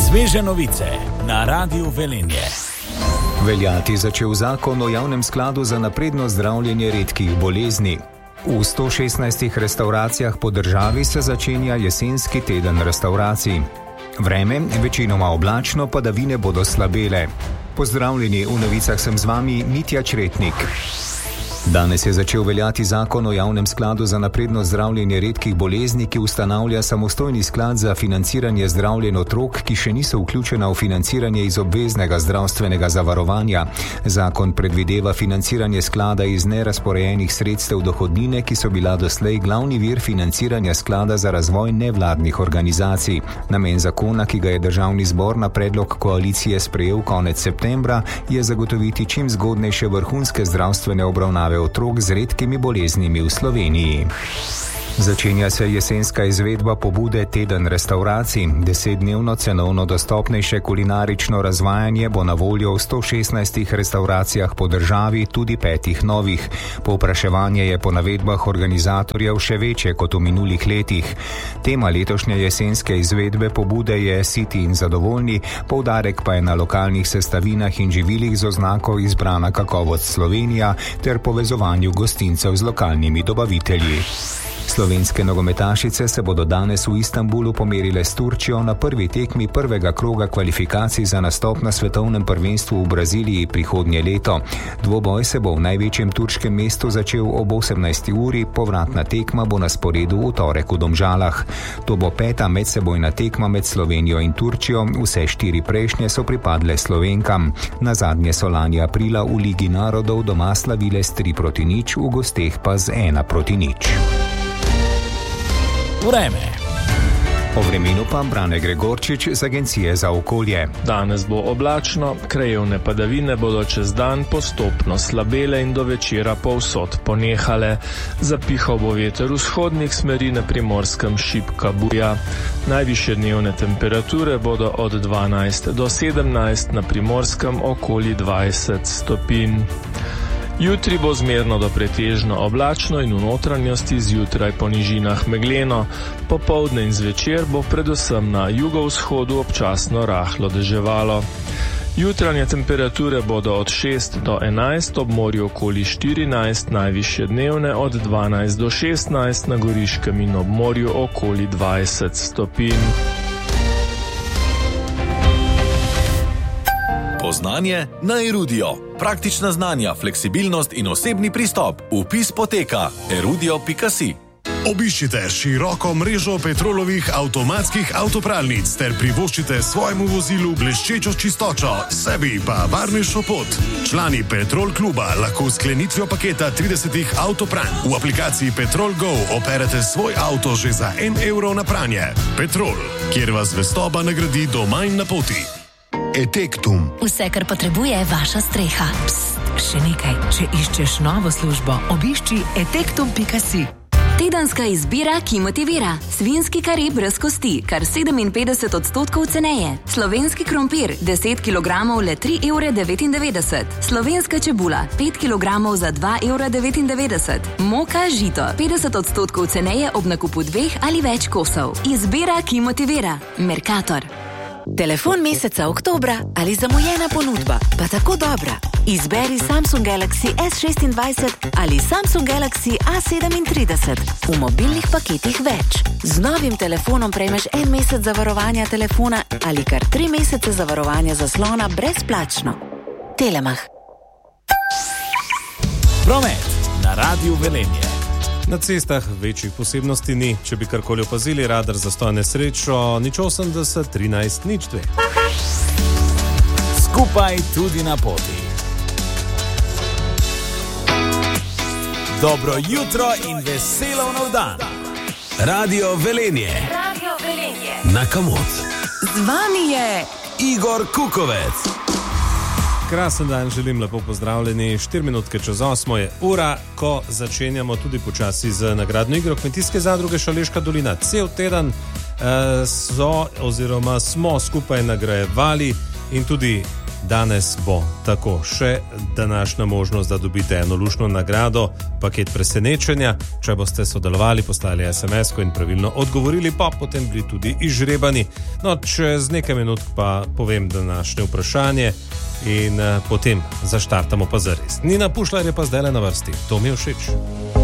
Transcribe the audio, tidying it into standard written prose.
Sveže novice na Radiu Velenje. Veljati začel zakon o javnem skladu za napredno zdravljenje redkih bolezni. V 116 restauracijah po državi se začenja jesenski teden restauracij. Vreme večinoma oblačno, padavine bodo slabele. Pozdravljeni, v novicah sem z vami Mitja Čretnik. Danes je začel veljati zakon o javnem skladu za napredno zdravljenje redkih bolezni, ki ustanavlja samostojni sklad za financiranje zdravljenj otrok, ki še niso vključena v financiranje iz obveznega zdravstvenega zavarovanja. Zakon predvideva financiranje sklada iz nerazporejenih sredstev dohodnine, ki so bila doslej glavni vir financiranja sklada za razvoj nevladnih organizacij. Namen zakona, ki ga je Državni zbor na predlog koalicije sprejel konec septembra, je zagotoviti čim zgodnejše vrhunske zdravstvene obravnave otrok z redkimi boleznimi v Sloveniji. Začenja se jesenska izvedba pobude Teden restauracij. 10-dnevno cenovno dostopnejše kulinarično razvajanje bo na voljo v 116 restauracijah po državi, tudi 5 novih. Povpraševanje je po navedbah organizatorjev še večje kot v minulih letih. Tema letošnje jesenske izvedbe pobude je Siti in zadovoljni, poudarek pa je na lokalnih sestavinah in živilih z oznako Izbrana kakovost Slovenija ter povezovanju gostincev z lokalnimi dobavitelji. Slovenske nogometašice se bodo danes v Istanbulu pomerile s Turčijo na prvi tekmi prvega kroga kvalifikacij za nastop na svetovnem prvenstvu v Braziliji prihodnje leto. Dvoboj se bo v največjem turškem mestu začel ob 18. uri, povratna tekma bo na sporedu v torek v Domžalah. To bo 5. medsebojna tekma med Slovenijo in Turčijo, vse 4 prejšnje so pripadle Slovenkam. Nazadnje so lani aprila v Ligi narodov doma slavile s 3-0, v gosteh pa z 1-0. Vreme. O vremenu pa Brane Gregorčič z Agencije za okolje. Danes bo oblačno, krajevne padavine bodo čez dan postopno slabele in do večera povsod ponehale. Zapihal bo veter vzhodnih smeri, na Primorskem šibka buja. Najvišje dnevne temperature bodo od 12 do 17, na Primorskem okoli 20 stopinj. Jutri bo zmerno do pretežno oblačno in v notranjosti zjutraj po nižinah megleno. Popoldne in zvečer bo predvsem na jugovzhodu občasno rahlo deževalo. Jutranje temperature bodo od 6 do 11, ob morju okoli 14, najvišje dnevne od 12 do 16, na Goriškem in ob morju okoli 20 stopinj. Poznanje na Erudio. Praktična znanja, fleksibilnost in osebni pristop. Vpis poteka erudio.si. Obiščite široko mrežo Petrolovih avtomatskih avtopralnic ter privoščite svojemu vozilu bleščečo čistočo, sebi pa varnejšo pot. Člani Petrol kluba lahko s sklenitvijo paketa 30 avtopranj v aplikaciji Petrol Go operete svoj avto že za 1 evro na pranje. Petrol, kjer vas zvestoba nagradi doma in na poti. Etektum. Vse, kar potrebuje vaša streha. Psst, še nekaj. Če iščeš novo službo, obišči etektum.si. Tedenska izbira, ki motivira. Svinjski kari brez kosti, kar 57% ceneje. Slovenski krompir, 10 kg le 3,99 €. Slovenska čebula, 5 kg za 2,99 €. Moka žito, 50% ceneje ob nakupu 2 ali več kosov. Izbira, ki motivira. Mercator. Telefon meseca oktobra ali zamujena ponudba, pa tako dobra. Izberi Samsung Galaxy S26 ali Samsung Galaxy A37 v mobilnih paketih več. Z novim telefonom prejmeš 1 mesec zavarovanja telefona ali kar 3 mesece zavarovanja zaslona brezplačno. Telemach. Promet na Radiu Velenje. Na cestah večjih posebnosti ni. Če bi karkoli opazili, radar zastoj nesrečo 080 13 02. Skupaj tudi na poti. Dobro jutro in veselo nov dan. Radio Velenje. Radio Velenje. Na Kamot. Z vami je Igor Kukovec. Krasen dan želim, lepo pozdravljeni. 4 minutke čez 8 je ura, ko začenjamo tudi počasi z nagradno igro Kmetijske zadruge Šaleška dolina. Cel teden smo skupaj nagrajevali in tudi Danes bo tako še današnja možnost, da dobite eno luštno nagrado, paket presenečenja. Če boste sodelovali, poslali SMS-ko in pravilno odgovorili, pa potem bili tudi izžrebani. No, čez nekaj minut pa povem današnje vprašanje in potem zaštartamo pa zares. Nina Pušlar je pa zdaj na vrsti. To mi je všeč.